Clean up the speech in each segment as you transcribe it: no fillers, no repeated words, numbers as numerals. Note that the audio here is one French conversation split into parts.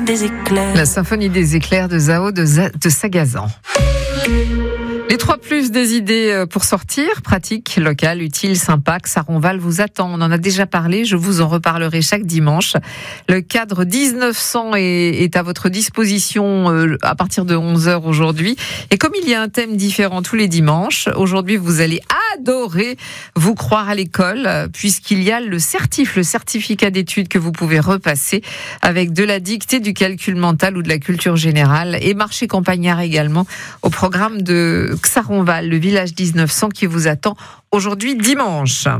des éclairs. La symphonie des éclairs de Zao de Sagazan. Les 3+, des idées pour sortir, pratiques, locales, utiles, sympas, que Saronval vous attend. On en a déjà parlé, je vous en reparlerai chaque dimanche. Le cadre 1900 est à votre disposition à partir de 11h aujourd'hui. Et comme il y a un thème différent tous les dimanches, aujourd'hui vous allez adorer vous croire à l'école, puisqu'il y a le certificat d'études que vous pouvez repasser avec de la dictée, du calcul mental ou de la culture générale, et marché campagnard également au programme de Saronval, le village 1900 qui vous attend aujourd'hui dimanche.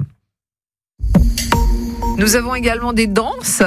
Nous avons également des danses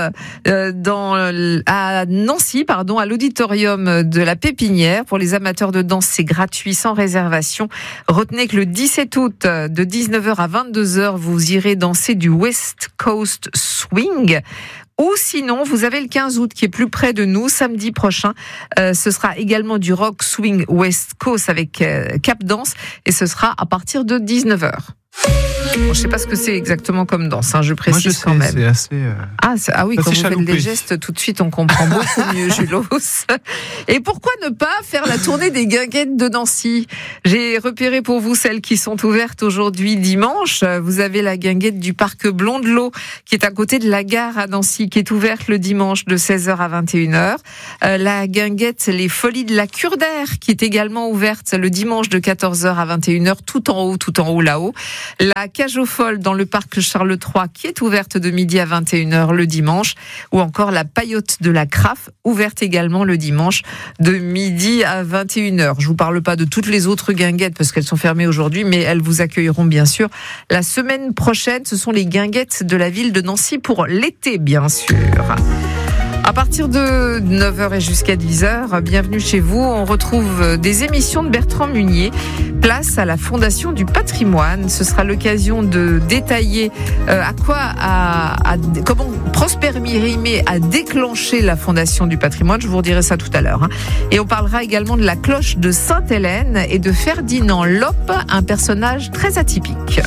à Nancy, à l'auditorium de la Pépinière. Pour les amateurs de danse, c'est gratuit, sans réservation. Retenez que le 17 août, de 19h à 22h, vous irez danser du West Coast Swing. Ou sinon, vous avez le 15 août qui est plus près de nous, samedi prochain. Ce sera également du rock swing West Coast avec Cap Dance, et ce sera à partir de 19h. Bon, je ne sais pas ce que c'est exactement comme danse, je précise. Moi, je sais, quand même. C'est assez. Ah oui, quand vous faites les gestes, tout de suite on comprend beaucoup mieux, Julos. Et pourquoi ne pas faire la tournée des guinguettes de Nancy ? J'ai repéré pour vous celles qui sont ouvertes aujourd'hui dimanche. Vous avez la guinguette du parc Blondelot qui est à côté de la gare à Nancy, qui est ouverte le dimanche de 16h à 21h. La guinguette Les Folies de la Cure d'Air qui est également ouverte le dimanche de 14h à 21h, tout en haut là-haut. La Cage aux Folles dans le parc Charles III qui est ouverte de midi à 21h le dimanche, ou encore la Paillote de la Craffe ouverte également le dimanche de midi à 21h. Je vous parle pas de toutes les autres guinguettes parce qu'elles sont fermées aujourd'hui, mais elles vous accueilleront bien sûr la semaine prochaine. Ce sont les guinguettes de la ville de Nancy pour l'été, bien sûr. À partir de 9h et jusqu'à 10h, bienvenue chez vous. On retrouve des émissions de Bertrand Munier. Place à la Fondation du Patrimoine. Ce sera l'occasion de détailler comment Prosper Mérimée a déclenché la Fondation du Patrimoine. Je vous redirai ça tout à l'heure. Et on parlera également de la cloche de Sainte-Hélène et de Ferdinand Loppe, un personnage très atypique.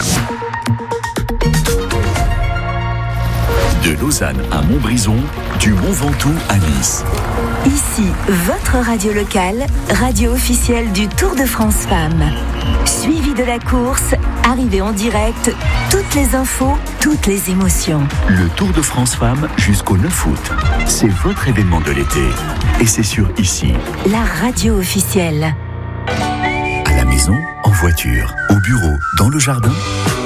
De Lausanne à Montbrison, du Mont Ventoux à Nice. Ici, votre radio locale, radio officielle du Tour de France Femmes. Suivi de la course, arrivée en direct, toutes les infos, toutes les émotions. Le Tour de France Femmes jusqu'au 9 août. C'est votre événement de l'été. Et c'est sur Ici. La radio officielle. À la maison, en voiture, au bureau, dans le jardin.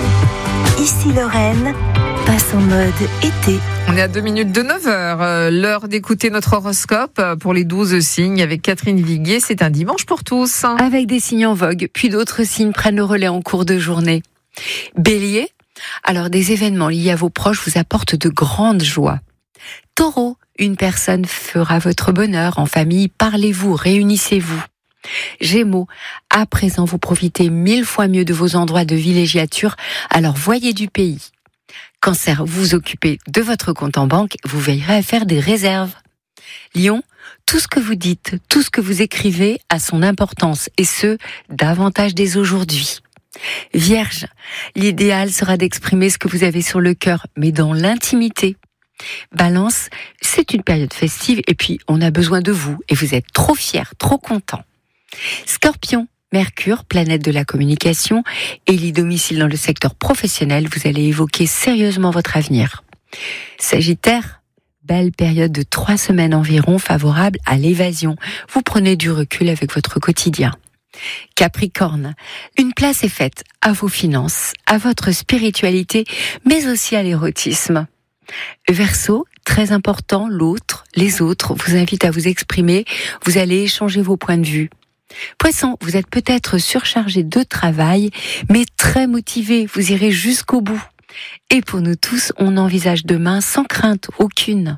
Ici Lorraine. Passe en mode été. On est à 2 minutes de 9h. L'heure d'écouter notre horoscope pour les 12 signes avec Catherine Viguier. C'est un dimanche pour tous. Avec des signes en vogue, puis d'autres signes prennent le relais en cours de journée. Bélier, alors des événements liés à vos proches vous apportent de grandes joies. Taureau, une personne fera votre bonheur en famille. Parlez-vous, réunissez-vous. Gémeaux, à présent vous profitez 1000 fois mieux de vos endroits de villégiature, alors voyez du pays. Cancer, vous vous occupez de votre compte en banque, vous veillerez à faire des réserves. Lion, tout ce que vous dites, tout ce que vous écrivez a son importance, et ce, davantage dès aujourd'hui. Vierge, l'idéal sera d'exprimer ce que vous avez sur le cœur, mais dans l'intimité. Balance, c'est une période festive, et puis on a besoin de vous, et vous êtes trop fiers, trop contents. Scorpion, Mercure, planète de la communication, élit domicile dans le secteur professionnel, vous allez évoquer sérieusement votre avenir. Sagittaire, belle période de 3 semaines environ favorable à l'évasion. Vous prenez du recul avec votre quotidien. Capricorne, une place est faite à vos finances, à votre spiritualité, mais aussi à l'érotisme. Verseau, très important, l'autre, les autres vous invitent à vous exprimer, vous allez échanger vos points de vue. Poisson, vous êtes peut-être surchargé de travail, mais très motivé, vous irez jusqu'au bout. Et pour nous tous, on envisage demain sans crainte aucune.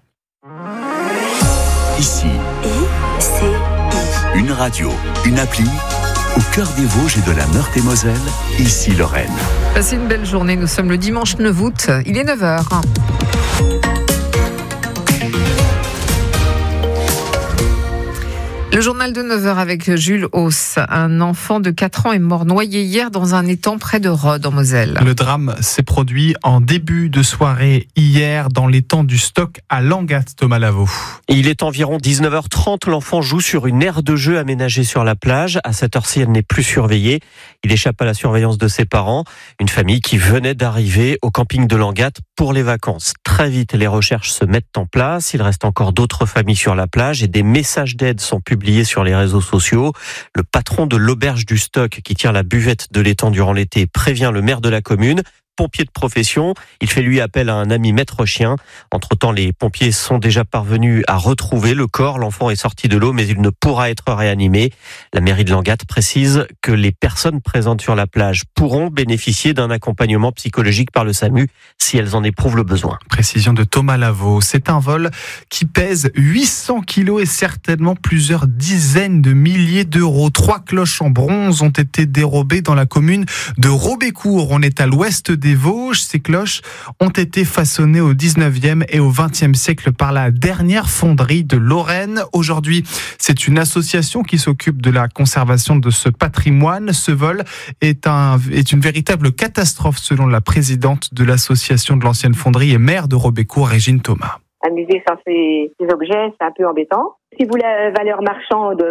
Ici. I-C-I. Une radio, une appli, au cœur des Vosges et de la Meurthe-et-Moselle, Ici Lorraine. Passez une belle journée, nous sommes le dimanche 9 août, il est 9h. Le Le journal de 9h avec Jules Hauss. Un enfant de 4 ans est mort noyé hier dans un étang près de Rhodes en Moselle. Le drame s'est produit en début de soirée hier dans l'étang du Stock à Langat, Thomas Lavaux. Il est environ 19h30. L'enfant joue sur une aire de jeu aménagée sur la plage. À cette heure-ci, elle n'est plus surveillée. Il échappe à la surveillance de ses parents. Une famille qui venait d'arriver au camping de Langat pour les vacances. Très vite, les recherches se mettent en place. Il reste encore d'autres familles sur la plage et des messages d'aide sont publiés sur les réseaux sociaux. Le patron de l'auberge du Stock qui tient la buvette de l'étang durant l'été prévient le maire de la commune. Pompier de profession, il fait lui appel à un ami maître chien. Entre-temps, les pompiers sont déjà parvenus à retrouver le corps. L'enfant est sorti de l'eau, mais il ne pourra être réanimé. La mairie de Langat précise que les personnes présentes sur la plage pourront bénéficier d'un accompagnement psychologique par le SAMU si elles en éprouvent le besoin. Précision de Thomas Lavaux. C'est un vol qui pèse 800 kilos et certainement plusieurs dizaines de milliers d'euros. 3 cloches en bronze ont été dérobées dans la commune de Robécourt. On est à l'ouest des Vosges. Ces cloches ont été façonnées au 19e et au 20e siècle par la dernière fonderie de Lorraine. Aujourd'hui, c'est une association qui s'occupe de la conservation de ce patrimoine. Ce vol est une véritable catastrophe selon la présidente de l'association de l'ancienne fonderie et maire de Robécourt, Régine Thomas. Amuser sans ces objets, c'est un peu embêtant. Si vous la valeur marchande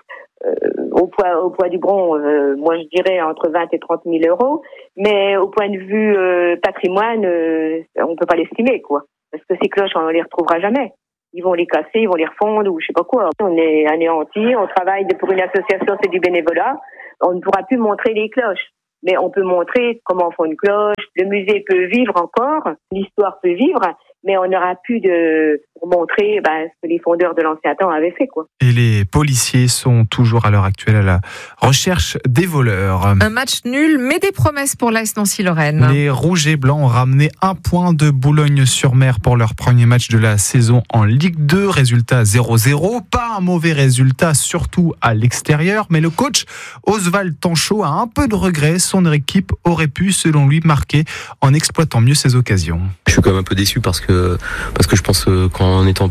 au poids du bronze, moi je dirais entre 20 et 30 000 euros, mais au point de vue patrimoine, on peut pas l'estimer, quoi. Parce que ces cloches, on les retrouvera jamais. Ils vont les casser, ils vont les refondre ou je sais pas quoi. On est anéantis, on travaille pour une association, c'est du bénévolat. On ne pourra plus montrer les cloches. Mais on peut montrer comment on fait une cloche. Le musée peut vivre encore, l'histoire peut vivre, mais on n'aura plus pour montrer ce que les fondeurs de l'ancien temps avaient fait, quoi. Et les policiers sont toujours à l'heure actuelle à la recherche des voleurs. Un match nul, mais des promesses pour l'AS Nancy-Lorraine. Les Rouges et Blancs ont ramené 1 point de Boulogne-sur-Mer pour leur premier match de la saison en Ligue 2. Résultat 0-0. Pas un mauvais résultat, surtout à l'extérieur. Mais le coach Oswald Tanchot a un peu de regret. Son équipe aurait pu, selon lui, marquer en exploitant mieux ses occasions. Je suis quand même un peu déçu parce que je pense qu'en étant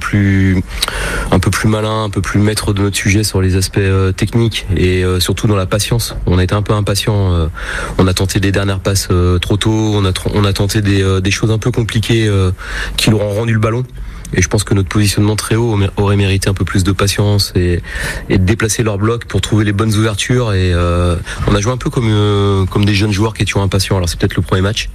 un peu plus malin, un peu plus maître de notre sujet sur les aspects techniques et surtout dans la patience, on a été un peu impatient. On a tenté des dernières passes trop tôt, on a tenté des choses un peu compliquées qui leur ont rendu le ballon. Et je pense que notre positionnement très haut aurait mérité un peu plus de patience et de déplacer leur bloc pour trouver les bonnes ouvertures. Et on a joué un peu comme des jeunes joueurs qui étaient impatients. Alors c'est peut-être le premier match,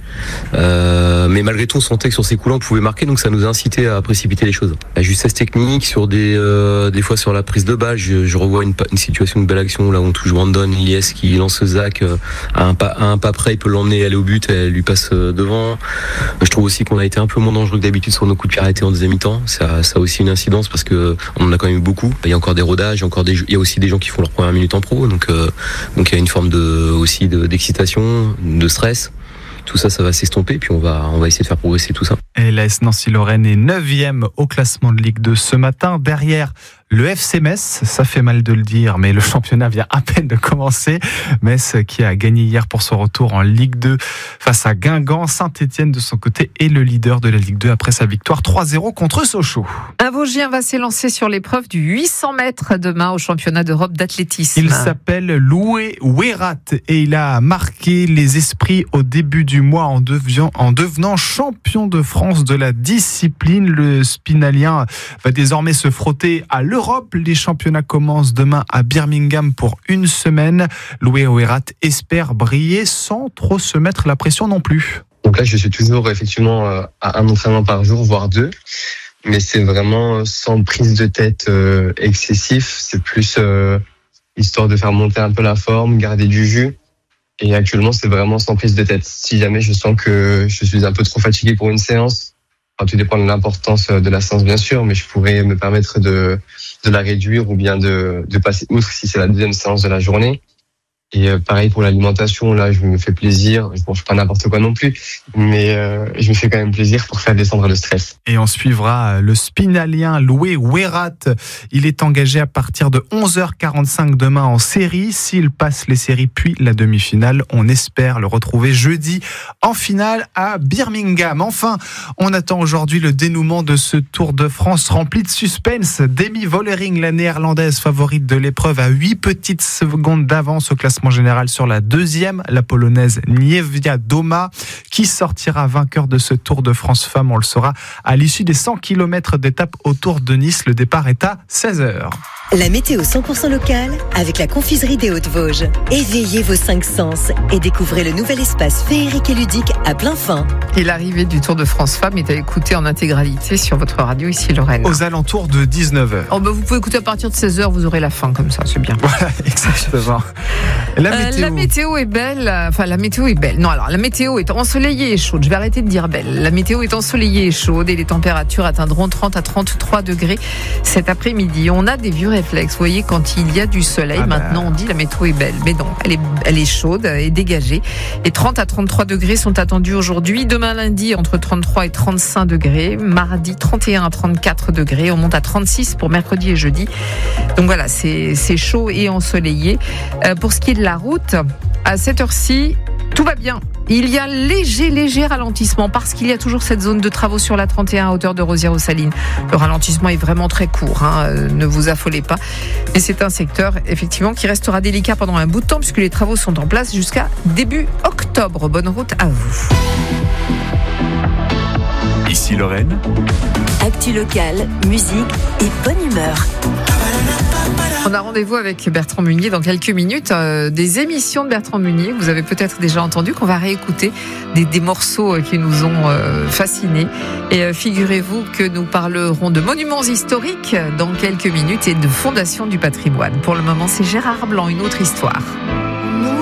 mais malgré tout on sentait que sur ces coups-là on pouvait marquer, donc ça nous a incité à précipiter les choses. La justesse technique sur des fois sur la prise de balle, je revois une situation de belle action là où on touche Brandon Ilyes qui lance Zach à un pas près, il peut l'emmener aller au but, elle lui passe devant. Je trouve aussi qu'on a été un peu moins dangereux que d'habitude sur nos coups de pied arrêtés en deuxième mi-temps. Ça a aussi une incidence parce que on en a quand même eu beaucoup. Il y a encore des rodages, il y a aussi des gens qui font leur première minute en pro, donc il y a une forme d'excitation, de stress. Tout ça va s'estomper, puis on va essayer de faire progresser tout ça. Et l'AS Nancy-Lorraine est 9e au classement de Ligue 2 ce matin, derrière le FC Metz. Ça fait mal de le dire, mais le championnat vient à peine de commencer. Metz qui a gagné hier pour son retour en Ligue 2 face à Guingamp. Saint-Etienne de son côté est le leader de la Ligue 2 après sa victoire 3-0 contre Sochaux. Un Vosgien va s'élancer sur l'épreuve du 800 mètres demain au championnat d'Europe d'athlétisme. Il s'appelle Loué Ouérat et il a marqué les esprits au début du mois en devenant champion de France de la discipline. Le Spinalien va désormais se frotter à l'Europe. Les championnats commencent demain à Birmingham pour une semaine. Loué Ouérat espère briller sans trop se mettre la pression non plus. Donc là, je suis toujours effectivement à un entraînement par jour, voire 2. Mais c'est vraiment sans prise de tête excessif. C'est plus histoire de faire monter un peu la forme, garder du jus. Et actuellement, c'est vraiment sans prise de tête. Si jamais je sens que je suis un peu trop fatigué pour une séance, tout dépend de l'importance de la séance, bien sûr, mais je pourrais me permettre de la réduire ou bien de passer outre si c'est la deuxième séance de la journée. Et pareil pour l'alimentation, là, je me fais plaisir. Je mange pas n'importe quoi non plus, mais je me fais quand même plaisir pour faire descendre le stress. Et on suivra le spinalien Loué Ouérat. Il est engagé à partir de 11h45 demain en série. S'il passe les séries puis la demi-finale, on espère le retrouver jeudi en finale à Birmingham. Enfin, on attend aujourd'hui le dénouement de ce Tour de France rempli de suspense. Demi Vollering, la néerlandaise favorite de l'épreuve, à 8 petites secondes d'avance au classement général sur la deuxième, la polonaise Niewiadoma, qui sortira vainqueur de ce Tour de France Femmes. On le saura à l'issue des 100 km d'étape autour de Nice. Le départ est à 16h. La météo 100% locale avec la confiserie des Hautes-Vosges. Éveillez vos 5 sens et découvrez le nouvel espace féerique et ludique à plein fin. Et l'arrivée du Tour de France Femmes est à écouter en intégralité sur votre radio ici Lorraine. Aux alentours de 19h. Oh vous pouvez écouter à partir de 16h, vous aurez la fin comme ça, c'est bien. Voilà, exactement. La météo est belle. Enfin, la météo est belle. Non, alors la météo est ensoleillée et chaude. Je vais arrêter de dire belle. La météo est ensoleillée et chaude et les températures atteindront 30 à 33 degrés cet après-midi. On a des vieux réflexes. Vous voyez, quand il y a du soleil, maintenant on dit la météo est belle. Mais non, elle est chaude et dégagée. Et 30 à 33 degrés sont attendus aujourd'hui. Demain lundi, entre 33 et 35 degrés. Mardi, 31 à 34 degrés. On monte à 36 pour mercredi et jeudi. Donc voilà, c'est chaud et ensoleillé. Pour ce qui est de la route, à cette heure-ci, tout va bien. Il y a léger ralentissement parce qu'il y a toujours cette zone de travaux sur la 31 à hauteur de Rosières-aux-Salines. Le ralentissement est vraiment très court, ne vous affolez pas. Mais c'est un secteur, effectivement, qui restera délicat pendant un bout de temps puisque les travaux sont en place jusqu'à début octobre. Bonne route à vous. Ici Lorraine. Actu locale, musique et bonne humeur. On a rendez-vous avec Bertrand Munier dans quelques minutes. Des émissions de Bertrand Munier, vous avez peut-être déjà entendu, qu'on va réécouter des morceaux qui nous ont fascinés. Et figurez-vous que nous parlerons de monuments historiques dans quelques minutes et de fondation du patrimoine. Pour le moment, c'est Gérard Blanc, une autre histoire.